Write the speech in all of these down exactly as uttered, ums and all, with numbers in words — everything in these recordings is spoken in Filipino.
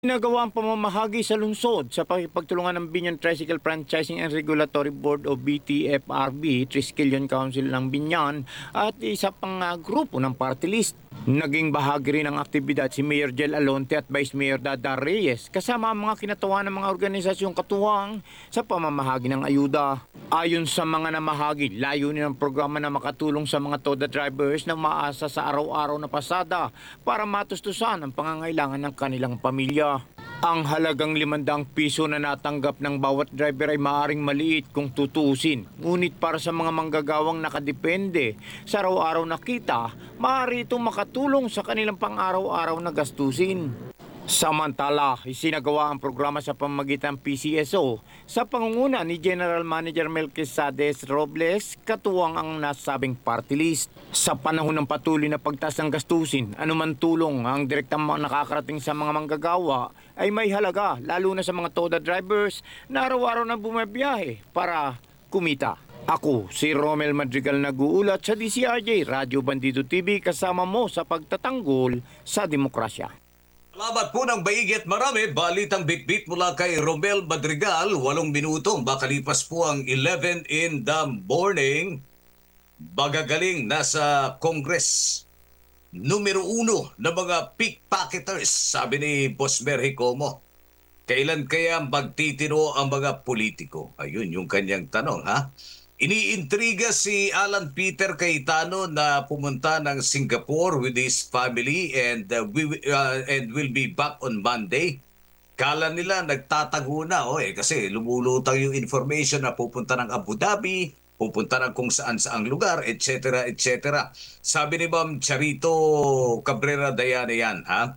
Ginagawa ang pamamahagi sa lungsod sa pakipagtulungan ng Binyan Tricycle Franchising and Regulatory Board o B T F R B, Triskelion Council ng Binyan at isa pang uh, grupo ng party list. Naging bahagi rin ng aktibidad si Mayor Jel Alonte at Vice Mayor Dada Reyes kasama ang mga kinatuwa ng mga organisasyong katuwang sa pamamahagi ng ayuda. Ayon sa mga namahagi, layunin ng programa na makatulong sa mga TODA drivers na umaasa sa araw-araw na pasada para matustusan ang pangangailangan ng kanilang pamilya. Ang halagang limandang piso na natanggap ng bawat driver ay maaring maliit kung tutusin. Ngunit para sa mga manggagawang nakadepende sa araw-araw na kita, maaari itong makatulong sa kanilang pang-araw-araw na gastusin. Samantala, isinagawa ang programa sa pamamagitan ng P C S O sa pangunguna ni General Manager Melquisades Robles, katuwang ang nasabing party list. Sa panahon ng patuloy na pagtaas ng gastusin, anuman tulong ang direktang nakakarating sa mga manggagawa ay may halaga, lalo na sa mga TODA drivers na araw-araw na bumabiyahe para kumita. Ako, si Romel Madrigal nag-uulat sa D C R J Radyo Bandido T V kasama mo sa pagtatanggol sa demokrasya. Salamat po ng baigit marami. Balitang bitbit mula kay Romel Madrigal. Walong minutong makalipas po ang eleven in the morning. Bagagaling nasa Congress. Numero uno na mga pickpocketers, sabi ni Boss Merhy Como. Kailan kaya magtitino ang mga politiko? Ayun yung kanyang tanong, ha? Iniintriga si Alan Peter Cayetano na pumunta ng Singapore with his family and uh, we uh, and will be back on Monday. Kala nila nagtatago na oh, eh, kasi lumulutang yung information na pupunta ng Abu Dhabi, pupunta ng kung saan saang lugar, et cetera et cetera. Sabi ni Ma'am Charito Cabrera Dayana yan, ha?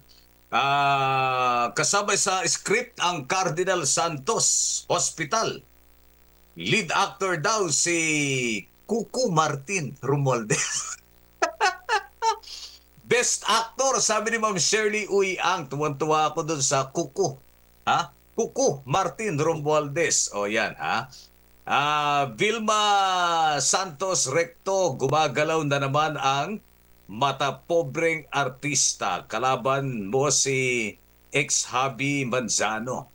Uh, kasama sa script ang Cardinal Santos Hospital. Lead actor daw si Cuco Martin Romualdez. Best actor, sabi ni Ma'am Shirley Uy Ang. Tuwan-tuwa ako dun sa Cuco. Ha? Cuco Martin Romualdez. O yan, ha? Ah, Vilma Santos Recto, gumagalaw na naman ang mata pobreng artista. Kalaban mo si ex-Habi Manzano.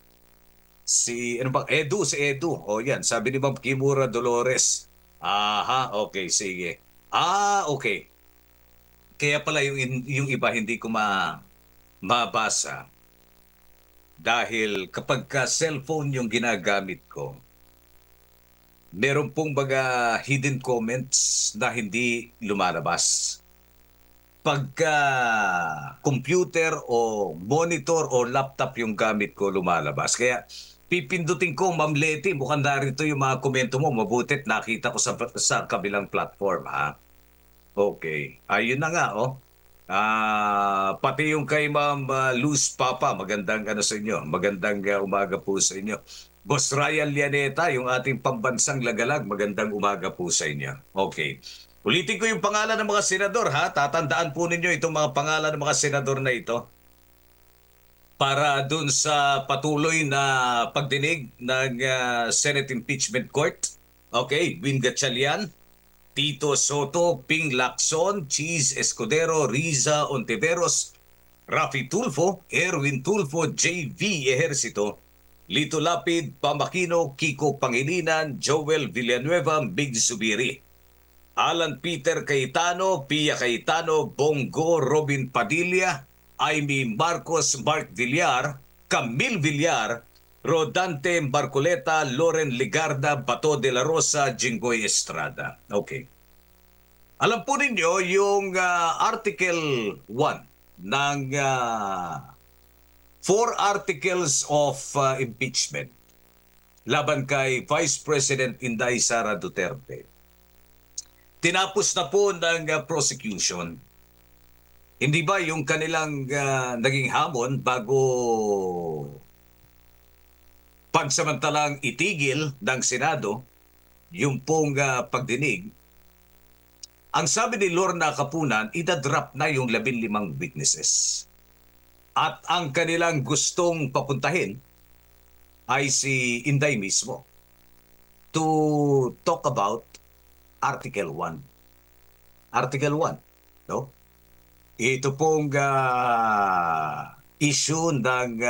Si, ano bang, Edu, si Edu. O yan, sabi ni Ma'am Kimura Dolores. Aha, okay, sige. Ah, okay. Kaya pala yung, yung iba hindi ko ma, mabasa. Dahil kapag ka cellphone yung ginagamit ko, meron pong baga hidden comments na hindi lumalabas. Pagka computer o monitor o laptop yung gamit ko, lumalabas. Kaya pipindutin ko, Ma'am Leti, mukhang narito yung mga komento mo. Mabutit, nakita ko sa, sa kabilang platform, ha? Okay. Ayun na nga, oh. Ah, pati yung kay Ma'am uh, Luz Papa, magandang ano sa inyo. Magandang uh, umaga po sa inyo. Boss Ryan Lianeta, yung ating pambansang lagalag, magandang umaga po sa inyo. Okay. Ulitin ko yung pangalan ng mga senador, ha? Tatandaan po ninyo itong mga pangalan ng mga senador na ito para dun sa patuloy na pagdinig ng uh, Senate Impeachment Court. Okay, Win Gatchalian, Tito Soto, Ping Lacson, Cheese Escudero, Riza Ontiveros, Rafi Tulfo, Erwin Tulfo, J V Ejercito, Lito Lapid, Pamakino, Kiko Pangilinan, Joel Villanueva, Big Subiri, Alan Peter Cayetano, Pia Cayetano, Bongo Robin Padilla, Amy Marcos Mark Villar, Camille Villar, Rodante Barcoleta, Loren Ligarda, Bato de la Rosa, Jinggoy Estrada. Okay. Alam po ninyo yung uh, Article one ng uh, four articles of uh, impeachment laban kay Vice President Inday Sara Duterte. Tinapos na po ng uh, prosecution. Hindi ba yung kanilang uh, naging hamon bago pagsamantalang itigil ng Senado yung pong uh, pagdinig? Ang sabi ni Lorna Kapunan, idadrop na yung labing limang witnesses. At ang kanilang gustong papuntahin ay si Inday mismo to talk about Article one. Article one, no? Ito pong uh, issue ng